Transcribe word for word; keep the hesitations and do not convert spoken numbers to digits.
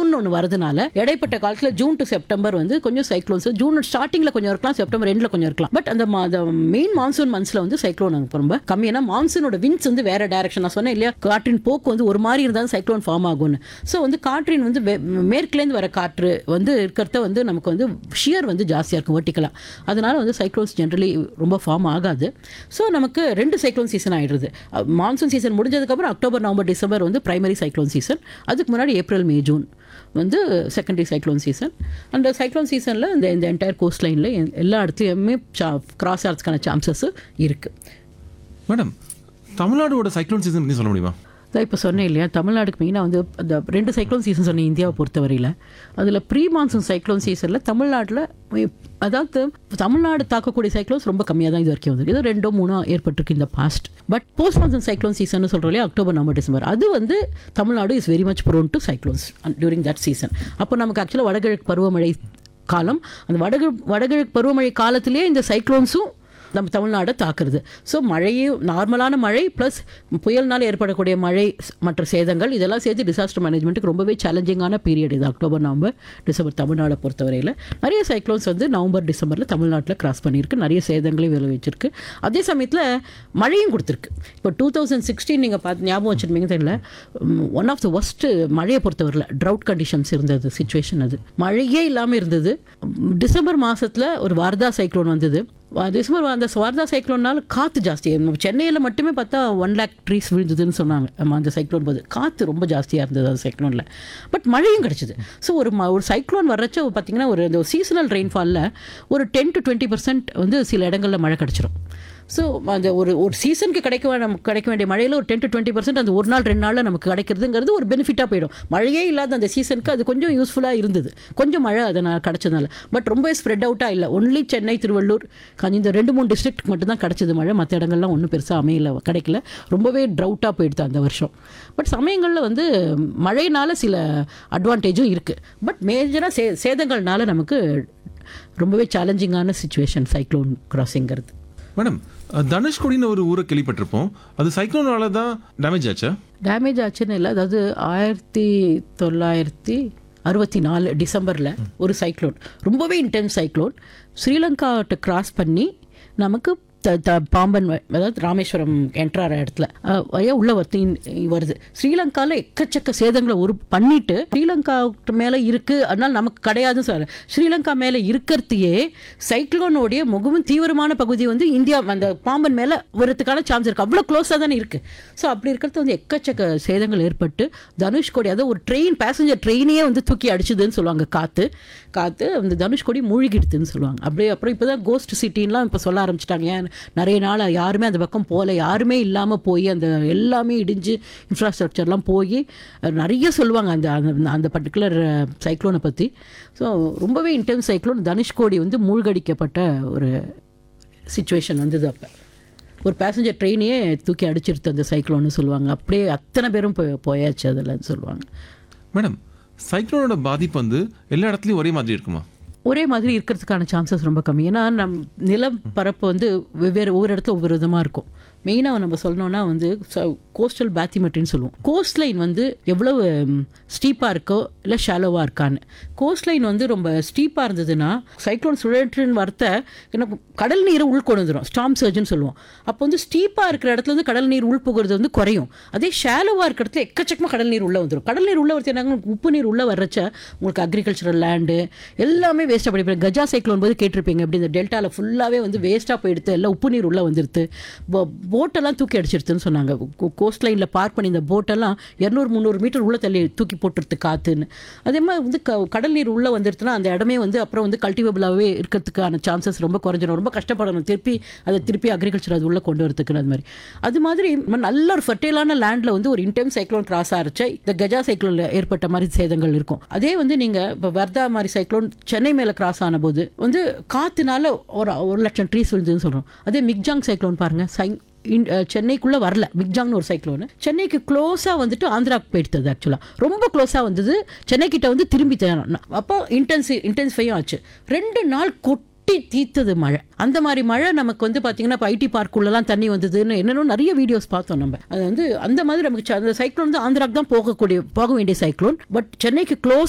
June ஒன்று வரதுனால இடைப்பட்ட காலத்தில் ஜூன் டு செப்டம்பர் வந்து கொஞ்சம் சைக்ளோன்ஸ் ஜூன் ஸ்டார்டிங்கில் கொஞ்சம் இருக்கலாம், செப்டம்பர் எண்டில் கொஞ்சம் இருக்கலாம். பட் அந்த மெயின் மான்சூன் மந்த்ஸில் வந்து சைக்ளோன் ரொம்ப கம்மி. ஏன்னா மான்சூனோட விண்ட்ஸ் வந்து வேற டைரக்ஷன். நான் சொன்னேன் இல்லையா, காற்றின் போக்கு வந்து ஒரு மாதிரி இருந்தாலும் சைக்ளோன் ஃபார்ம் ஆகும்னு. ஸோ வந்து காற்றின் வந்து மேற்குலேருந்து வர காற்று வந்து இருக்கிறத வந்து நமக்கு வந்து ஷியர் வந்து ஜாஸ்தியாக இருக்கும் வெர்டிக்கலாக. அதனால வந்து சைக்ளோன்ஸ் ஜென்ரலி ரொம்ப ஃபார்ம் ஆகாது. ஸோ நமக்கு ரெண்டு சைக்ளோன் சீசன் ஆகிடுது. மான்சூன் சீசன் முடிஞ்சதுக்கப்புறம் அக்டோபர் நவம்பர் டிசம்பர் வந்து பிரைமரி சைக்ளோன் சீசன். அதுக்கு முன்னாடி ஏப்ரல் மே ஜூன் வந்து செகண்டரி சைக்ளோன் சீசன். அந்த சைக்ளோன் சீசனில் இந்த இந்த என்டையர் கோஸ்ட் லைனில் எல்லா இடத்துலையுமே கிராஸ் ஆகிறதுக்கான சான்சஸ் இருக்குது. மேடம், தமிழ்நாடோட சைக்ளோன் சீசன் பற்றி சொல்ல முடியுமா? அதான் இப்போ சொன்னேன் இல்லையா, தமிழ்நாடுக்கு மெயினாக வந்து அந்த ரெண்டு சைக்ளோன் சீசன் சொன்னேன் இந்தியாவை பொறுத்தவரையில். அதில் ப்ரீ மான்சூன் சைக்ளோன் சீசனில் தமிழ்நாட்டில் அதாவது தமிழ்நாடு தாக்கக்கூடிய சைக்ளோன்ஸ் ரொம்ப கம்மியாக தான் இது வரைக்கும் வந்து ஏதோ ரெண்டோ மூணோ ஏற்பட்டிருக்கு இந்த past. But post monsoon cyclone season சொல்கிறோம் இல்லையா, அக்டோபர் நவம்பர் டிசம்பர், அது வந்து Tamil Nadu is very much prone to cyclones during that season. அப்போ நமக்கு ஆக்சுவலாக வடகிழக்கு பருவமழை காலம், அந்த வடகிழக்கு வடகிழக்கு பருவமழை காலத்திலே இந்த சைக்ளோன்ஸும் நம்ம தமிழ்நாடை தாக்குறது. ஸோ மழையும் நார்மலான மழை ப்ளஸ் புயல்னால் ஏற்படக்கூடிய மழை மற்ற சேதங்கள் இதெல்லாம் சேர்த்து டிசாஸ்டர் மேனேஜ்மெண்ட்டுக்கு ரொம்பவே சேலஞ்சிங்கான பீரியட் இது அக்டோபர் நவம்பர் டிசம்பர் தமிழ்நாடை பொறுத்தவரையில். நிறைய சைக்ளோன்ஸ் வந்து நவம்பர் டிசம்பரில் தமிழ்நாட்டில் கிராஸ் பண்ணியிருக்கு, நிறைய சேதங்களையும் விளைவிச்சிருக்கு. அதே சமயத்தில் மழையும் கொடுத்துருக்கு. இப்போ டூ தௌசண்ட் சிக்ஸ்டீன் நீங்கள் பார்த்து ஞாபகம் வச்சுருப்பீங்க தெரியல, ஒன் ஆஃப் த ஒஸ்ட்டு மழையை பொறுத்தவரையில் ட்ரவுட் கண்டிஷன்ஸ் இருந்தது சுச்சுவேஷன். அது மழையே இல்லாமல் இருந்தது. டிசம்பர் மாதத்தில் ஒரு வார்தா சைக்ளோன் வந்தது. டிசம்பர் அந்த வார்தா சைக்ளோனால் காற்று ஜாஸ்தி. சென்னையில் மட்டுமே பார்த்தா ஒன் லேக் ட்ரீஸ் விழுந்ததுன்னு சொன்னாங்க அந்த சைக்ளோன் போது. காற்று ரொம்ப ஜாஸ்தியாக இருந்தது அந்த சைக்ளோனில். பட் மழையும் கிடச்சிது. ஸோ ஒரு ஒரு சைக்ளோன் வர்றச்ச பார்த்தீங்கன்னா ஒரு இந்த சீசனல் ரெயின்ஃபாலில் ஒரு டென் டு டுவெண்ட்டி பர்சன்ட் வந்து சில இடங்களில் மழை கிடச்சிரும். ஸோ அந்த ஒரு ஒரு சீசனுக்கு கிடைக்க நமக்கு கிடைக்க வேண்டிய மழையில் ஒரு டென் டு டுவெண்ட்டி பர்சன்ட் அந்த ஒரு நாள் ரெண்டு நாளில் நமக்கு கிடைக்கிறதுங்கிறது ஒரு பெனிஃபிட்டாக போயிடும். மழையே இல்லாத அந்த சீசனுக்கு அது கொஞ்சம் யூஸ்ஃபுல்லாக இருந்தது, கொஞ்சம் மழை அதனால் கிடச்சதுனால. பட் ரொம்ப ஸ்ப்ரெட் அவுட்டாக இல்லை. ஒன்லி சென்னை, திருவள்ளூர், இந்த ரெண்டு மூணு டிஸ்ட்ரிக்ட் மட்டும் தான் கிடச்சிது மழை. மற்ற இடங்கள்லாம் ஒன்றும் பெருசாக அமையல, கிடைக்கல. ரொம்பவே ட்ரவுட்டாக போயிடுது அந்த வருஷம். பட் சமயங்களில் வந்து மழையினால் சில அட்வான்டேஜும் இருக்குது. பட் மேஜராக சே சேதங்கள்னால நமக்கு ரொம்பவே சேலஞ்சிங்கான சுச்சுவேஷன் சைக்ளோன் கிராசிங்கிறது. மேடம், தனுஷ்கோடின்னு ஒரு ஊரை கேள்விப்பட்டிருப்போம், அது சைக்ளோனால தான் டேமேஜ் ஆச்சா? டேமேஜ் ஆச்சுன்னு இல்லை, அதாவது ஆயிரத்தி தொள்ளாயிரத்தி அறுபத்தி நாலு டிசம்பரில் ஒரு சைக்ளோன், ரொம்பவே இன்டென்ஸ் சைக்ளோன் ஸ்ரீலங்காட்ட கிராஸ் பண்ணி நமக்கு பாம்பன் அதாவது ராமேஸ்வரம் என்ட்ரார இடத்துல உள்ள வருது. ஸ்ரீலங்காவில் எக்கச்சக்க சேதங்களை ஒரு பண்ணிட்டு ஸ்ரீலங்கா மேலே இருக்குது அதனால் நமக்கு கிடையாதுன்னு சொல்ல. ஸ்ரீலங்கா மேலே இருக்கிறதையே சைக்ளோனோடைய முகமும் தீவிரமான பகுதி வந்து இந்தியா அந்த பாம்பன் மேலே வரதுக்கான சான்ஸ் இருக்குது. அவ்வளோ க்ளோஸாக தானே இருக்குது. ஸோ அப்படி இருக்கிறது வந்து எக்கச்சக்க சேதங்கள் ஏற்பட்டு தனுஷ்கோடி அதாவது ஒரு ட்ரெயின் பேசஞ்சர் ட்ரெயினையே வந்து தூக்கி அடிச்சுதுன்னு சொல்லுவாங்க. காற்று காற்று அந்த தனுஷ்கோடி மூழ்கிடுதுன்னு சொல்லுவாங்க. அப்படியே அப்புறம் இப்போ தான் கோஸ்ட் சிட்டின்லாம் இப்போ சொல்ல ஆரம்பிச்சிட்டாங்க. ஏன் நிறைய நாள் யாருமே அந்த பக்கம் போகல, யாருமே இல்லாமல் போய் அந்த எல்லாமே இடிஞ்சு இன்ஃப்ராஸ்ட்ரக்சர்லாம் போய் நிறைய சொல்லுவாங்க அந்த அந்த பர்டிகுலர் சைக்ளோனை பற்றி. ஸோ ரொம்பவே இன்டென்ஸ் சைக்ளோன். தனுஷ்கோடி வந்து மூழ்கடிக்கப்பட்ட ஒரு சிச்சுவேஷன் வந்தது. அப்போ ஒரு பேசஞ்சர் ட்ரெயினையே தூக்கி அடிச்சிருத்து அந்த சைக்ளோன்னு சொல்லுவாங்க. அப்படியே அத்தனை பேரும் போய் போயாச்சு அதில்ன்னு சொல்லுவாங்க. மேடம், சைக்ளோனோட பாதிப்பு வந்து எல்லா இடத்துலையும் ஒரே மாதிரி இருக்குமா? ஒரே மாதிரி இருக்கிறதுக்கான சான்சஸ் ரொம்ப கம்மி. ஏன்னா நம் நிலப்பரப்பு வந்து வெவ்வேறு ஒவ்வொரு இடத்துல ஒவ்வொரு விதமாக இருக்கும். மெயினாக நம்ம சொல்லணும்னா வந்து கோஸ்டல் பேத்திமெட்ரின்னு சொல்லுவோம். கோஸ்ட் லைன் வந்து எவ்வளவு ஸ்டீப்பாக இருக்கோ இல்லை ஷாலோவாக இருக்கான்னு. கோஸ்ட் லைன் வந்து ரொம்ப ஸ்டீப்பாக இருந்ததுன்னா சைக்ளோன் சுழற்றுன்னு வரத்த எனக்கு கடல் நீரை உள்கொண்டு வந்துடும், ஸ்டார்ம் சர்ஜ்னு சொல்லுவோம். அப்போ வந்து ஸ்டீப்பாக இருக்கிற இடத்துல வந்து கடல் நீர் உள்புகிறது வந்து குறையும். அதே ஷாலோவாக இருக்கிற இடத்துல எக்கச்சக்கமாக கடல் நீர் உள்ளே வந்துடும். கடல் நீர் உள்ளே வரது என்ன, உப்பு நீர் உள்ளே வர்றச்ச உங்களுக்கு அக்ரிகல்ச்சரல் லேண்டு எல்லாமே வேஸ்ட்டாக படிப்பேன். கஜா சைக்ளோன் போது கேட்டிருப்பீங்க, அப்படி இந்த டெல்டாவில் ஃபுல்லாகவே வந்து வேஸ்ட்டாக போயிடுத்து, எல்லாம் உப்பு நீர் உள்ளே வந்துடுது, போட்டெல்லாம் தூக்கி அடிச்சிருதுன்னு சொன்னாங்க. கோஸ்ட் லைனில் பார்க் பண்ணி இந்த போட்டெல்லாம் இரநூறு முந்நூறு மீட்டர் உள்ளே தள்ளி தூக்கி போட்டுருது காற்றுன்னு. அதே மாதிரி வந்து க கடல் நீர் உள்ளே வந்துடுதுன்னா அந்த இடமே வந்து அப்புறம் வந்து கல்டிவேபிளாகவே இருக்கிறதுக்கான சான்சஸ் ரொம்ப குறைஞ்சிடும். ரொம்ப கஷ்டப்படணும் திருப்பி அதை திருப்பி அக்ரிகல்ச்சர் அது உள்ளே கொண்டு வரதுக்குன்னு. அது மாதிரி அது மாதிரி நல்ல ஒரு ஃபர்டைலான லேண்டில் வந்து ஒரு இன்டென்ஸ் சைக்ளோன் கிராஸ் ஆகிடுச்சா இந்த கஜா சைக்ளோனில் ஏற்பட்ட மாதிரி சேதங்கள் இருக்கும். அதே வந்து நீங்கள் இப்போ வர்தா மாதிரி சைக்ளோன் சென்னை மேலே கிராஸ் ஆன போது வந்து காற்றுனால ஒரு ஒரு லட்சம் ட்ரீஸ் விழுந்துன்னு சொல்கிறோம். அதே மிக்ஜாங் சைக்ளோன் பாருங்கள், சை சென்னைக்குள்ளே வரல. மிக்ஜாங்னு ஒரு சைக்ளோனு சென்னைக்கு க்ளோஸாக வந்துட்டு ஆந்திராவுக்கு போயிடுது. ஆக்சுவலாக ரொம்ப க்ளோஸாக வந்தது, சென்னைக்கிட்ட வந்து திரும்பி தேணும். அப்போ இன்டென்சி இன்டென்சிஃபையும் ஆச்சு. ரெண்டு நாள் கொட்டி தீர்த்தது மழை. அந்த மாதிரி மழை நமக்கு வந்து பார்த்தீங்கன்னா இப்போ ஐடி பார்க்குள்ளெல்லாம் தண்ணி வந்ததுன்னு என்னென்ன நிறைய வீடியோஸ் பார்த்தோம் நம்ம. அது வந்து அந்த மாதிரி நமக்கு அந்த சைக்ளோன் வந்து ஆந்திராவுக்கு தான் போகக்கூடிய போக வேண்டிய சைக்ளோன். பட் சென்னைக்கு க்ளோஸ்